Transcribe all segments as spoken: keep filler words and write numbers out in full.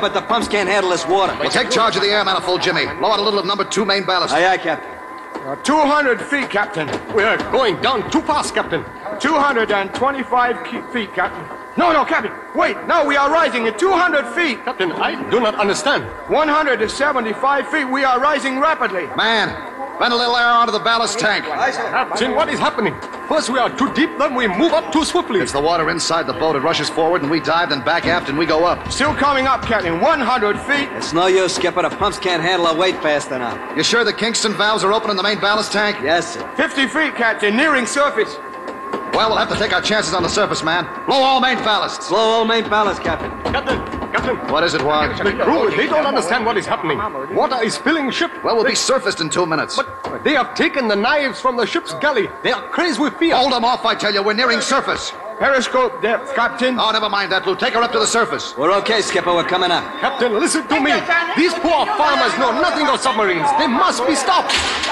but the pumps can't handle this water. Well, take charge of the air manifold, Jimmy. Blow out a little of number two main ballast. Aye, aye, Captain. Uh, two hundred feet, Captain. We're going down too fast, Captain. two hundred twenty-five feet, Captain. No, no, Captain. Wait, no, we are rising at two hundred feet. Captain, I do not understand. one hundred seventy-five feet. We are rising rapidly. Man, vent a little air onto the ballast tank. Captain, what is happening? First we are too deep, then we move up too swiftly. It's the water inside the boat. It rushes forward, and we dive, then back aft, and we go up. Still coming up, Captain. one hundred feet. It's no use, Skipper. The pumps can't handle our weight fast enough. You sure the Kingston valves are open in the main ballast tank? Yes, sir. fifty feet, Captain. Nearing surface. Well, we'll have to take our chances on the surface, man. Blow all main ballasts. Blow all main ballast, Captain. Captain, Captain. What is it, Ward? The crew, they don't understand what is happening. Water is filling ship. Well, we'll they, be surfaced in two minutes. But they have taken the knives from the ship's galley. They are crazed with fear. Hold them off, I tell you. We're nearing surface. Periscope depth, Captain. Oh, never mind that, Lou. Take her up to the surface. We're okay, Skipper. We're coming up. Captain, listen to me. These poor farmers know nothing of submarines. They must be stopped.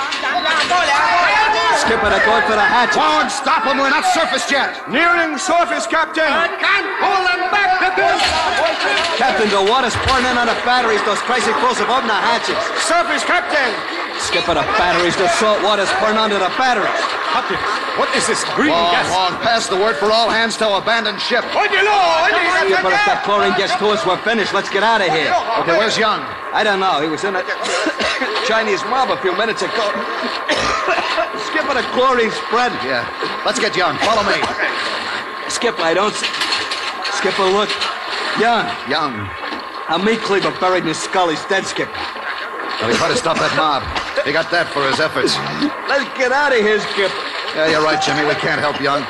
Skipper, they're going for the hatches. Ward, stop them. We're not surfaced yet. Nearing surface, Captain. Can't pull them back, Captain. Captain, the water's pouring in on the batteries. Those crazy crews have opened the hatches. Surface, Captain. Skipper, the batteries, the salt water's pouring onto the batteries. Captain, what is this green Wong, gas? Wong, pass the word for all hands to abandon ship. Skipper, if that chlorine gets to us, we're finished. Let's get out of here. Okay, where's Young? I don't know. He was in a Chinese mob a few minutes ago. Skipper, the chlorine spread. Yeah. Let's get Young. Follow me. Skipper, I don't see... Skipper, look. Young. Young. A meat cleaver buried in his skull. He's dead, Skipper. Well, he tried to stop that mob. He got that for his efforts. Let's get out of here, Skipper. Yeah, you're right, Jimmy. We can't help Young.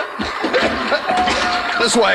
This way.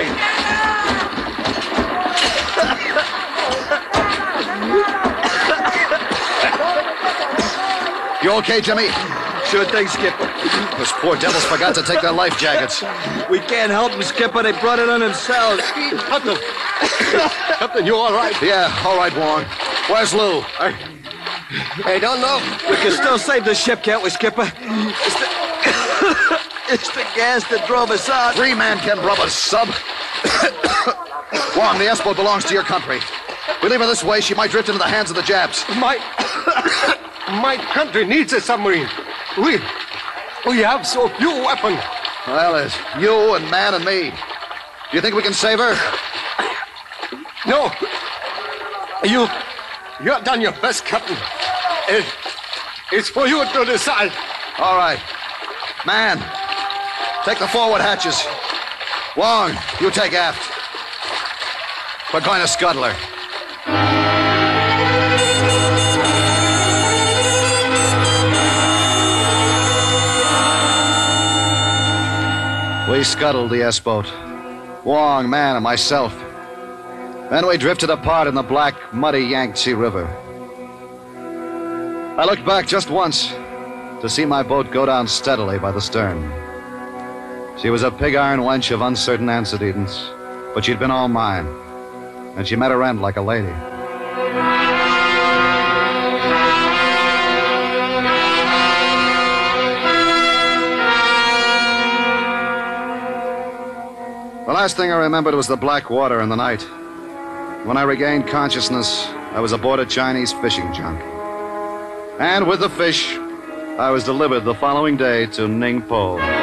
You okay, Jimmy? Sure thing, Skipper. Those poor devils forgot to take their life jackets. We can't help them, Skipper. They brought it on themselves. Captain. Captain, you all right? Yeah, all right, Wong. Where's Lou? I, I don't know. We can still save the ship, can't we, Skipper? It's the, it's the gas that drove us out. Three man can rub a sub. Wong, the S-boat belongs to your country. We leave her this way, she might drift into the hands of the Japs. My... My country needs a submarine. We... We have so few weapons. Well, there's you and Man and me. Do you think we can save her? No. You... You have done your best, Captain. It, it's for you to decide. All right. Man, take the forward hatches. Wong, you take aft. We're going to scuttle her. We scuttled the S-boat. Wong, Man, and myself. Then we drifted apart in the black, muddy Yangtze River. I looked back just once to see my boat go down steadily by the stern. She was a pig-iron wench of uncertain antecedents, but she'd been all mine, and she met her end like a lady. The last thing I remembered was the black water in the night. When I regained consciousness, I was aboard a Chinese fishing junk. And with the fish, I was delivered the following day to Ningpo.